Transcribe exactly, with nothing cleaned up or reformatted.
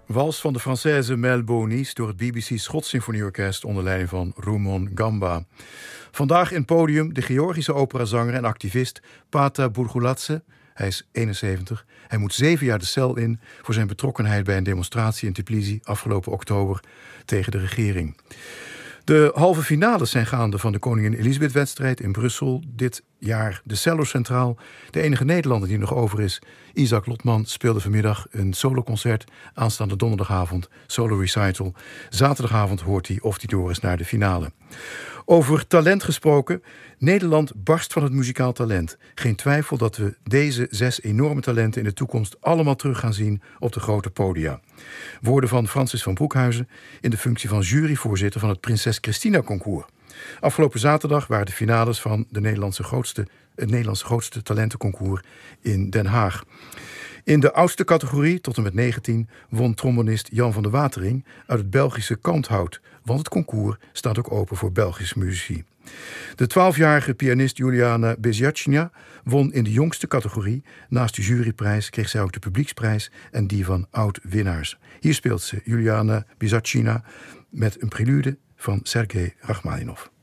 Wals van de Française Mel Bonis door het B B C Schots Symfonieorkest onder leiding van Rumon Gamba. Vandaag in het podium de Georgische operazanger en activist Pata Bourgouladze. Hij is eenenzeventig. Hij moet zeven jaar de cel in voor zijn betrokkenheid bij een demonstratie in Tbilisi afgelopen oktober tegen de regering. De halve finales zijn gaande van de Koningin Elisabeth-wedstrijd in Brussel. Dit jaar de cello centraal. De enige Nederlander die nog over is, Isaac Lotman, speelde vanmiddag een soloconcert. Aanstaande donderdagavond solo recital. Zaterdagavond hoort hij of hij door is naar de finale. Over talent gesproken. Nederland barst van het muzikaal talent. Geen twijfel dat we deze zes enorme talenten in de toekomst allemaal terug gaan zien op de grote podia. Woorden van Francis van Broekhuizen in de functie van juryvoorzitter van het Prinses Christina Concours. Afgelopen zaterdag waren de finales van de Nederlandse grootste, het Nederlandse grootste talentenconcours in Den Haag. In de oudste categorie, tot en met negentien, won trombonist Jan van der Watering uit het Belgische Kanthout, want het concours staat ook open voor Belgische muzici. De twaalfjarige pianist Juliana Bezjatchina won in de jongste categorie. Naast de juryprijs kreeg zij ook de publieksprijs en die van oud-winnaars. Hier speelt ze Juliana Bezjatchina met een prelude van Sergei Rachmaninov.